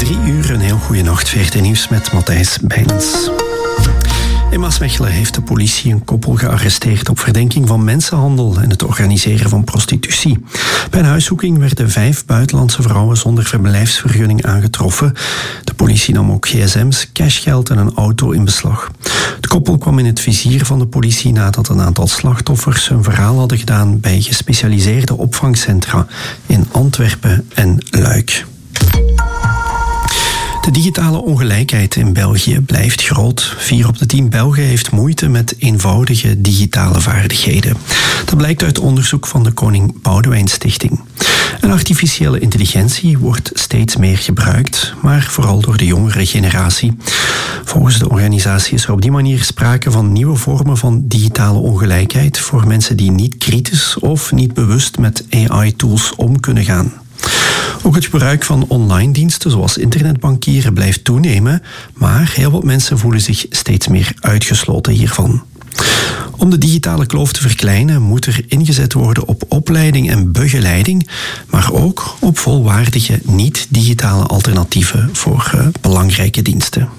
3 uur, een heel goede nacht. VRT Nieuws met Matthijs Bijlens. In Maasmechelen heeft de politie een koppel gearresteerd op verdenking van mensenhandel en het organiseren van prostitutie. Bij een huiszoeking werden 5 buitenlandse vrouwen zonder verblijfsvergunning aangetroffen. De politie nam ook gsm's, cashgeld en een auto in beslag. Het koppel kwam in het vizier van de politie nadat een aantal slachtoffers hun verhaal hadden gedaan bij gespecialiseerde opvangcentra in Antwerpen en Luik. De digitale ongelijkheid in België blijft groot. 4 op de 10 Belgen heeft moeite met eenvoudige digitale vaardigheden. Dat blijkt uit onderzoek van de Koning Boudewijn Stichting. En artificiële intelligentie wordt steeds meer gebruikt, maar vooral door de jongere generatie. Volgens de organisatie is er op die manier sprake van nieuwe vormen van digitale ongelijkheid voor mensen die niet kritisch of niet bewust met AI-tools om kunnen gaan. Ook het gebruik van online diensten zoals internetbankieren blijft toenemen, maar heel wat mensen voelen zich steeds meer uitgesloten hiervan. Om de digitale kloof te verkleinen moet er ingezet worden op opleiding en begeleiding, maar ook op volwaardige niet-digitale alternatieven voor belangrijke diensten.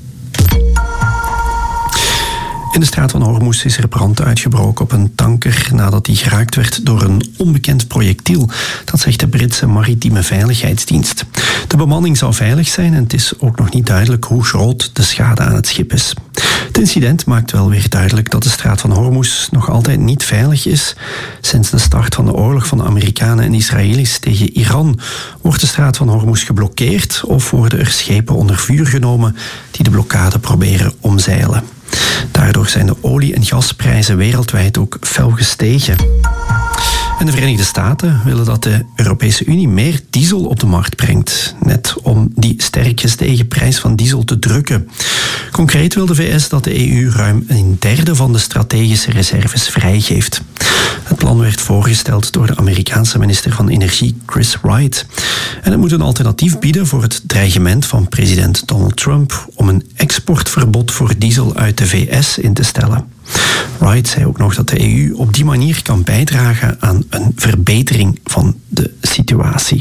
In de straat van Hormuz is er brand uitgebroken op een tanker nadat die geraakt werd door een onbekend projectiel. Dat zegt de Britse Maritieme Veiligheidsdienst. De bemanning zou veilig zijn en het is ook nog niet duidelijk hoe groot de schade aan het schip is. Het incident maakt wel weer duidelijk dat de straat van Hormuz nog altijd niet veilig is. Sinds de start van de oorlog van de Amerikanen en Israëli's tegen Iran wordt de straat van Hormuz geblokkeerd of worden er schepen onder vuur genomen die de blokkade proberen omzeilen. Daardoor zijn de olie- en gasprijzen wereldwijd ook fel gestegen. En de Verenigde Staten willen dat de Europese Unie meer diesel op de markt brengt, net om die sterk gestegen prijs van diesel te drukken. Concreet wil de VS dat de EU ruim 1/3 van de strategische reserves vrijgeeft. Het plan werd voorgesteld door de Amerikaanse minister van Energie Chris Wright. En het moet een alternatief bieden voor het dreigement van president Donald Trump om een exportverbod voor diesel uit de VS in te stellen. Wright zei ook nog dat de EU op die manier kan bijdragen aan een verbetering van de situatie.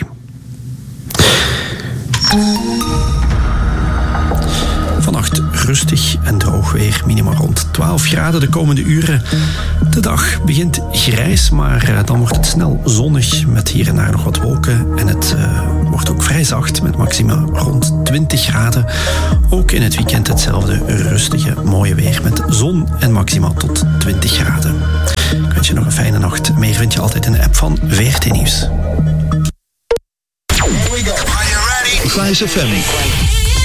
Vannacht rustig en droog weer, minimaal rond 12 graden de komende uren. De dag begint grijs, maar dan wordt het snel zonnig met hier en daar nog wat wolken. En het wordt ook vrij zacht met maxima rond 20 graden. Ook in het weekend hetzelfde rustige, mooie weer met zon en maxima tot 20 graden. Ik wens je nog een fijne nacht. Meer vind je altijd in de app van VRT Nieuws. Here we go. Are you ready? Fly FM.